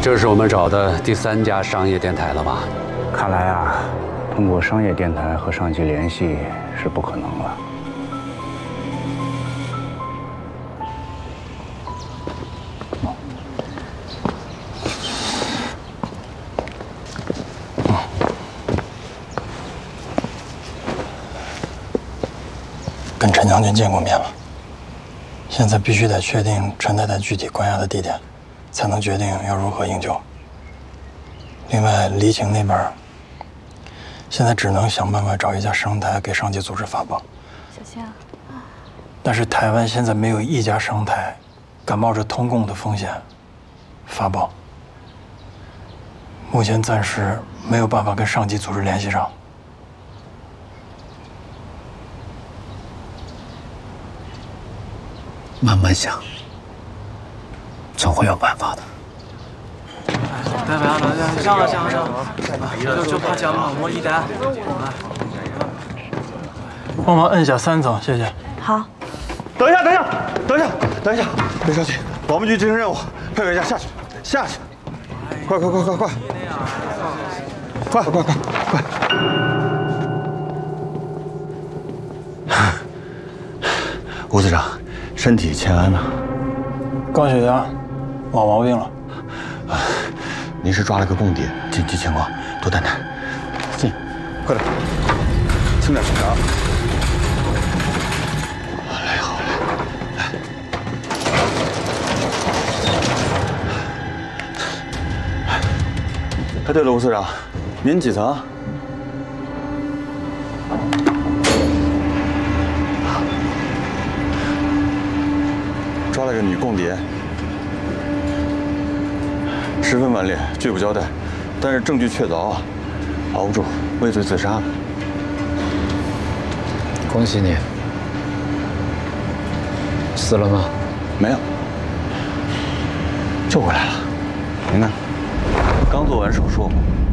这是我们找的第3家商业电台了吧？ 看来啊，通过商业电台和上级联系是不可能了。 跟陈将军见过面了，现在必须得确定陈太太具体关押的地点，才能决定要如何营救。另外，黎晴那边现在只能想办法找一家商台给上级组织发报。 小心啊！ 但是台湾现在没有一家商台敢冒着通共的风险发报，目前暂时没有办法跟上级组织联系上。 慢慢想，总会有办法的。 拜拜啊！上了，就怕讲嘛，我一单。 帮忙摁下3层，谢谢。 好。 等一下，别着急，保密局执行任务，配合一下，下去，快！吴司长，身体欠安呐。 高血压，老毛病了。 您是抓了个共谍，紧急情况，多担待。进，快点，轻点，啊！好嘞，来。哎，对了，吴司长，您几层？抓了个女共谍，十分顽劣，拒不交代，但是证据确凿啊，熬不住，畏罪自杀了。 恭喜你，死了吗？ 没有，救回来了。您看，刚做完手术，